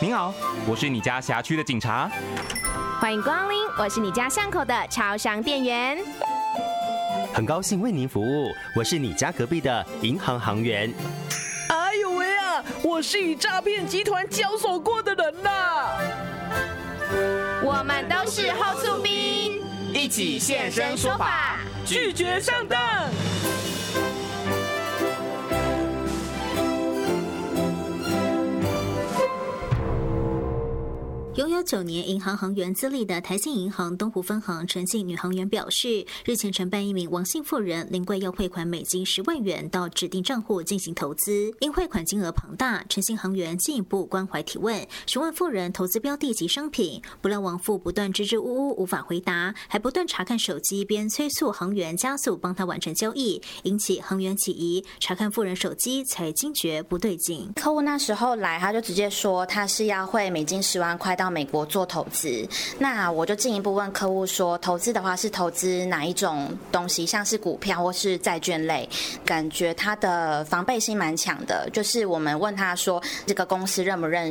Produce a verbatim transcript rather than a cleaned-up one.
您好，我是你家辖区的警察。 欢迎光临，我是你家巷口的超商店员。 很高兴为您服务，我是你家隔壁的银行行员。 哎呦喂啊，我是与诈骗集团交手过的人呐。 我们都是后厝兵， 一起现身说法， 拒绝上当。 拥有九年银行行员资历的台信银行东湖分行陈姓女行员表示，日前承办一名王姓妇人临柜要汇款美金十万元到指定账户进行投资，因汇款金额庞大，陈姓行员进一步关怀提问，询问妇人投资标的及商品，不料王妇不断支支吾吾无法回答，还不断查看手机，边催促行员加速帮他完成交易，引起行员起疑，查看妇人手机才惊觉不对劲。 客户那时候来，他就直接说他是要汇美金十万块到美国做投资，那我就进一步问客户说，投资的话是投资哪一种东西，像是股票或是债券类？感觉他的防备心蛮强的，就是我们问他说这个公司认不认